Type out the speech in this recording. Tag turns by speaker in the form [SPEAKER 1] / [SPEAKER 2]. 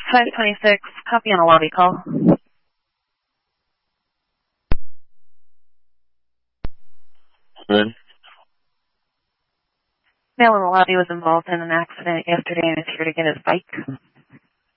[SPEAKER 1] 526, copy on a lobby call.
[SPEAKER 2] Good.
[SPEAKER 1] Male in the lobby was involved in an accident yesterday and is here to get his bike.